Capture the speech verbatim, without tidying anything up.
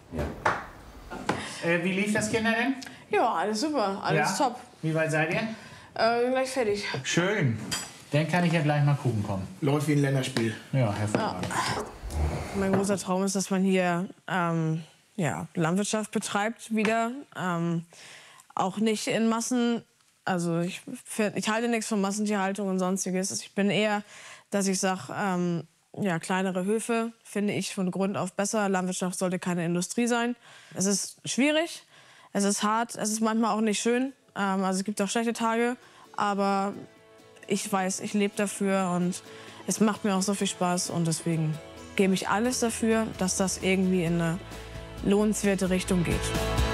Ja. Äh, wie lief das Kinder denn? Ja, alles super, alles ja? top. Wie weit seid ihr? Äh, gleich fertig. Schön. Dann kann ich ja gleich mal gucken kommen. Läuft wie ein Länderspiel. Ja, hervorragend. Ja. Mein großer Traum ist, dass man hier ähm, ja, Landwirtschaft betreibt wieder. Ähm, auch nicht in Massen. Also ich, ich halte nichts von Massentierhaltung und sonstiges. Ich bin eher, dass ich sage, ähm, ja, kleinere Höfe finde ich von Grund auf besser. Landwirtschaft sollte keine Industrie sein. Es ist schwierig, es ist hart, es ist manchmal auch nicht schön. Ähm, also es gibt auch schlechte Tage, aber ich weiß, ich lebe dafür und es macht mir auch so viel Spaß. Und deswegen gebe ich alles dafür, dass das irgendwie in eine lohnenswerte Richtung geht.